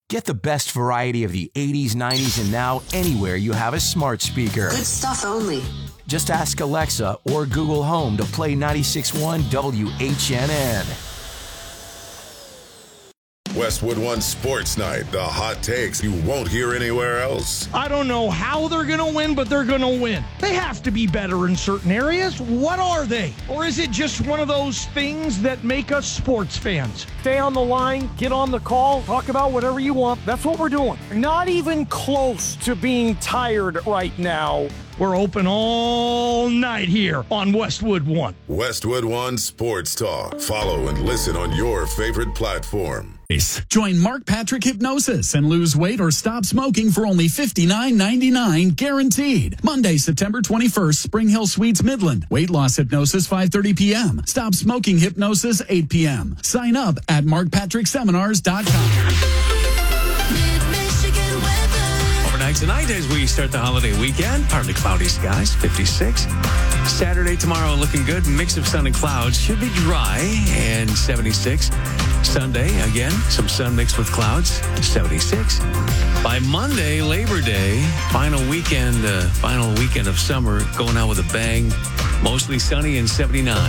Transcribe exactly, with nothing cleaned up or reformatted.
Get the best variety of the eighties, nineties, and now anywhere you have a smart speaker. Good stuff only. Just ask Alexa or Google Home to play ninety-six point one W H N N. Westwood One Sports Night, the hot takes you won't hear anywhere else. I don't know how they're going to win, but they're going to win. They have to be better in certain areas. What are they? Or is it just one of those things that make us sports fans? Stay on the line, get on the call, talk about whatever you want. That's what we're doing. Not even close to being tired right now. We're open all night here on Westwood One. Westwood One Sports Talk. Follow and listen on your favorite platform. Join Mark Patrick Hypnosis and lose weight or stop smoking for only fifty-nine ninety-nine guaranteed. Monday, September twenty-first, Spring Hill Suites, Midland. Weight loss hypnosis, five thirty p.m. Stop smoking hypnosis, eight p.m. Sign up at mark patrick seminars dot com. Overnight tonight as we start the holiday weekend. Partly cloudy skies, fifty-six. Saturday, tomorrow looking good. Mix of sun and clouds. Should be dry and seventy-six. Sunday, again, some sun mixed with clouds, seventy-six. By Monday, Labor Day, final weekend, uh, final weekend of summer, going out with a bang. Mostly sunny and seventy-nine.